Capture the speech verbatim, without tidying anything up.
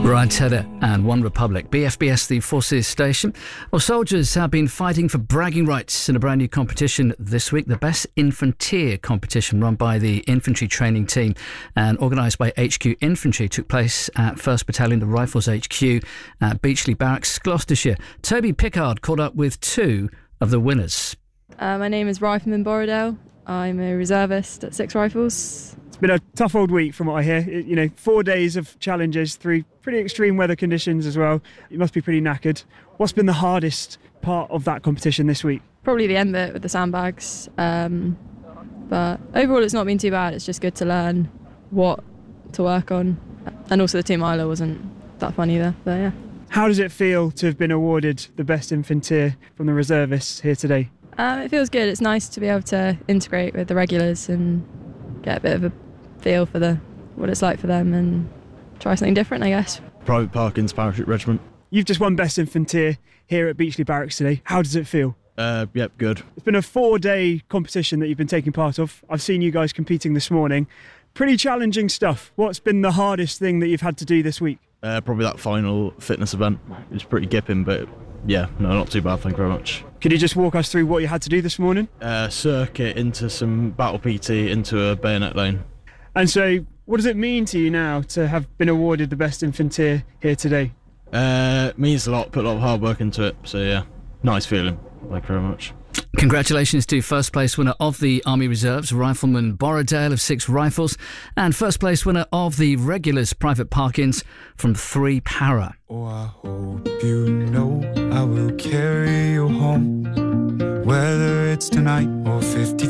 Ryan Tedder and One Republic, B F B S, the Forces Station. Well, soldiers have been fighting for bragging rights in a brand new competition this week, the Best Infanteer competition run by the Infantry Training Team and organised by H Q Infantry, took place at first Battalion, the Rifles H Q at Beachley Barracks, Gloucestershire. Toby Pickard caught up with two of the winners. Uh, my name is Rifleman Borrowdale. I'm a reservist at Six Rifles. It's been a tough old week from what I hear. You know, four days of challenges through pretty extreme weather conditions as well. You must be pretty knackered. What's been the hardest part of that competition this week? Probably the end bit with the sandbags. Um, but overall it's not been too bad. It's just good to learn what to work on. And also the Two Miler wasn't that fun either, but yeah. How does it feel to have been awarded the Best Infanteer from the reservists here today? Um, it feels good. It's nice to be able to integrate with the regulars and get a bit of a feel for the what it's like for them and try something different, I guess. Private Parkins Parachute Regiment. You've just won Best Infanteer here at Beachley Barracks today. How does it feel? Uh, yep, good. It's been a four-day competition that you've been taking part of. I've seen you guys competing this morning. Pretty challenging stuff. What's been the hardest thing that you've had to do this week? Uh, probably that final fitness event. It was pretty gipping, but yeah, no, not too bad, thank you very much. Could you just walk us through what you had to do this morning? Uh, circuit into some battle P T into a bayonet lane. And so, what does it mean to you now to have been awarded the Best Infanteer here today? Uh, means a lot, put a lot of hard work into it, so yeah, nice feeling, thank you very much. Congratulations to first place winner of the Army Reserves, Rifleman Borrowdale of Six Rifles, and first place winner of the Regulars, Private Parkins from Three Para. Oh, I hope you know I will carry you home, whether it's tonight or fifty